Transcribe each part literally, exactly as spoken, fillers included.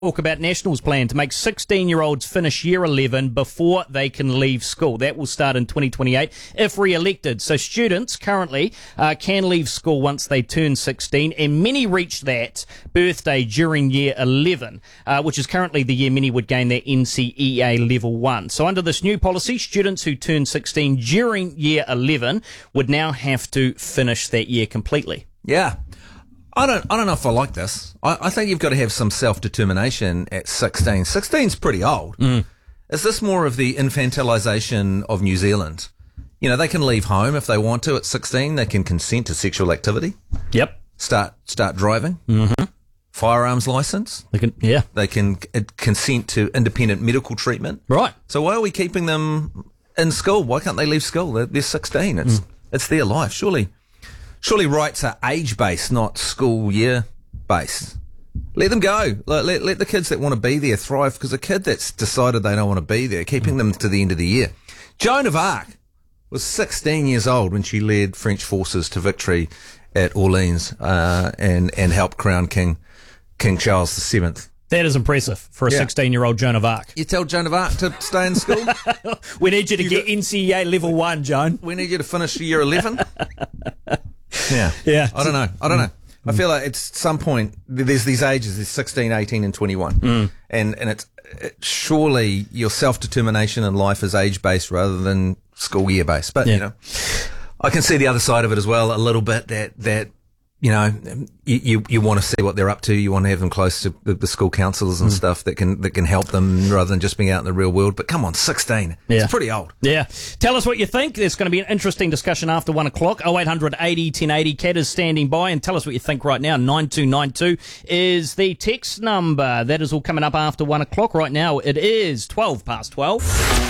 Talk about National's plan to make sixteen-year-olds finish year eleven before they can leave school. That will start in twenty twenty-eight if re-elected. So students currently uh, can leave school once they turn sixteen, and many reach that birthday during year eleven, uh, which is currently the year many would gain their N C E A level one. So under this new policy, students who turn sixteen during year eleven would now have to finish that year completely. Yeah. I don't, I don't know if I like this. I, I think you've got to have some self-determination at sixteen. sixteen's pretty old. Mm. Is this more of the infantilisation of New Zealand? You know, they can leave home if they want to at sixteen. They can consent to sexual activity. Yep. Start, start driving. Mm-hmm. Firearms licence. They can, yeah. They can uh, consent to independent medical treatment. Right. So why are we keeping them in school? Why can't they leave school? They're, they're sixteen. It's, mm. it's their life. Surely. Surely rights are age-based, not school year-based. Let them go. Let, let, let the kids that want to be there thrive, because a kid that's decided they don't want to be there, keeping them to the end of the year. Joan of Arc was sixteen years old when she led French forces to victory at Orleans uh, and, and helped crown King King Charles the Seventh. That is impressive for a sixteen-year-old Joan of Arc. You tell Joan of Arc to stay in school? We need you to you get got, N C E A level one, Joan. We need you to finish year eleven? Yeah. Yeah. I don't know. I don't know. I feel like it's some point, there's these ages, there's sixteen, eighteen and twenty-one. Mm. And, and it's, it, surely your self-determination in life is age-based rather than school year-based. But, yeah. you know, I can see the other side of it as well a little bit, that, that, you know, you, you, you want to see what they're up to. You want to have them close to the, the school counsellors and mm. stuff that can, that can help them rather than just being out in the real world. But come on, sixteen. Yeah. It's pretty old. Yeah. Tell us what you think. There's going to be an interesting discussion after one o'clock. oh eight hundred eighty ten eighty. Kat is standing by, and tell us what you think right now. nine two nine two is the text number. That is all coming up after one o'clock. Right now it is twelve past twelve.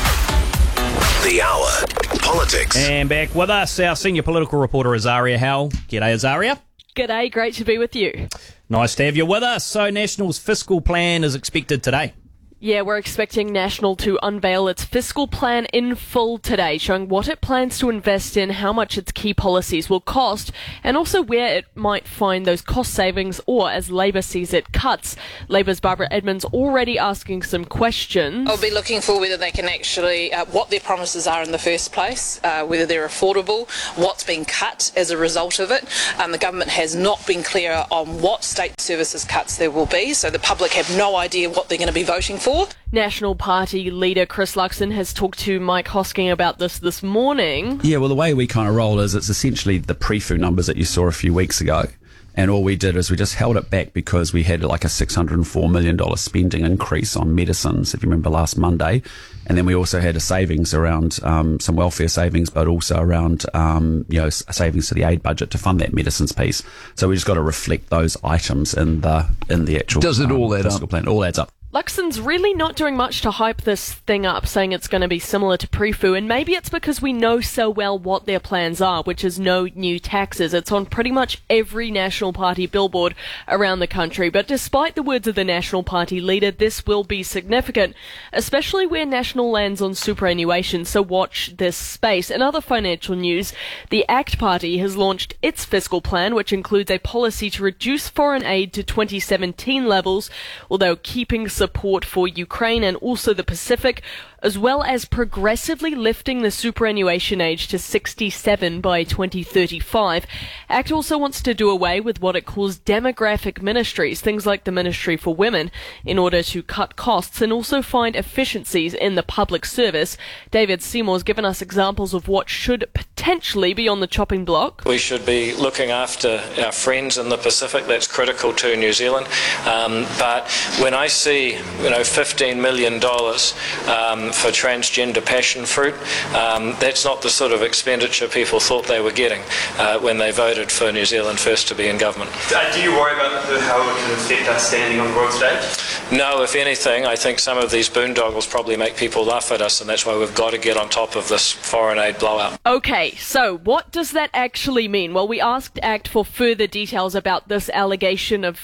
The Hour. Politics. And back with us, our senior political reporter, Azaria Howell. G'day, Azaria. G'day, great to be with you. Nice to have you with us. So National's fiscal plan is expected today. Yeah, we're expecting National to unveil its fiscal plan in full today, showing what it plans to invest in, how much its key policies will cost, and also where it might find those cost savings, or, as Labour sees it, cuts. Labour's Barbara Edmonds already asking some questions. I'll be looking for whether they can actually, uh, what their promises are in the first place, uh, whether they're affordable, what's been cut as a result of it. Um, the government has not been clear on what state services cuts there will be, so the public have no idea what they're going to be voting for. National Party leader Chris Luxon has talked to Mike Hosking about this this morning. Yeah, well, the way we kind of roll is it's essentially the pre-fu numbers that you saw a few weeks ago. And all we did is we just held it back because we had like a six hundred four million dollars spending increase on medicines, if you remember last Monday. And then we also had a savings around um, some welfare savings, but also around um, you know savings to the aid budget to fund that medicines piece. So we just got to reflect those items in the in the actual Does it um, all add fiscal up? plan. It all adds up. Luxon's really not doing much to hype this thing up, saying it's going to be similar to pre-fu, and maybe it's because we know so well what their plans are, which is no new taxes. It's on pretty much every National Party billboard around the country. But despite the words of the National Party leader, this will be significant, especially where National lands on superannuation, so watch this space. In other financial news, the ACT Party has launched its fiscal plan, which includes a policy to reduce foreign aid to twenty seventeen levels, although keeping support for Ukraine and also the Pacific, as well as progressively lifting the superannuation age to sixty-seven by twenty thirty-five. ACT also wants to do away with what it calls demographic ministries, things like the Ministry for Women, in order to cut costs and also find efficiencies in the public service. David Seymour's given us examples of what should potentially be on the chopping block. We should be looking after our friends in the Pacific. That's critical to New Zealand. Um, but when I see, you know, fifteen million dollars um, for transgender passion fruit, um, that's not the sort of expenditure people thought they were getting uh, when they voted for New Zealand First to be in government. Uh, do you worry about the, how it can affect us standing on the world stage? No, if anything, I think some of these boondoggles probably make people laugh at us, and that's why we've got to get on top of this foreign aid blowout. Okay, so what does that actually mean? Well, we asked ACT for further details about this allegation of, of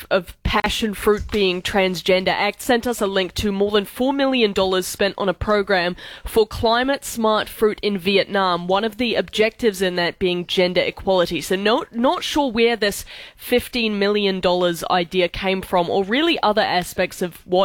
passion fruit being transgender, ACT sent us a link to more than four million dollars spent on a program for climate smart fruit in Vietnam. One of the objectives in that being gender equality. So not, not sure where this fifteen million dollars idea came from, or really other aspects of what